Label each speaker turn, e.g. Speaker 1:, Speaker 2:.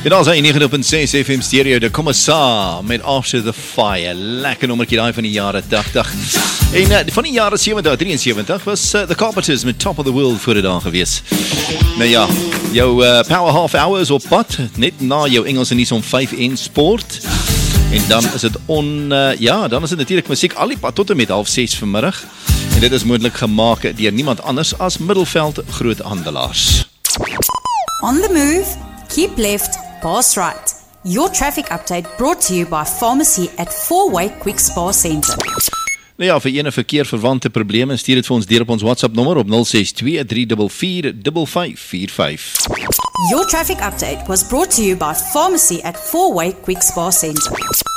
Speaker 1: Dit is hy 90.6 FM stereo, de Commissar met After the Fire. Lekker nommertjie daai van die jare 80. En van die jare 70, 73 was The Carpenters met Top of the World voor dit aan gewees. Nou ja, jou Power Half Hours op pad, net na jou Engelse nuus om 5 en sport. En dan is dit dan is dit natuurlik musiek al die pad tot en met 5:30 vanmiddag. En dit is moontlik gemaak deur niemand anders as Middelveld Groothandelaars.
Speaker 2: On the move, keep left, pass right. Your traffic update brought to you by Pharmacy at Four-Way Quick Spa Centre.
Speaker 1: Nou ja, vir ene verkeerverwante probleme, stuur dit vir ons deur op ons WhatsApp nommer op 062 344 5545.
Speaker 2: Your traffic update was brought to you by Pharmacy at Four-Way Quick Spa Centre.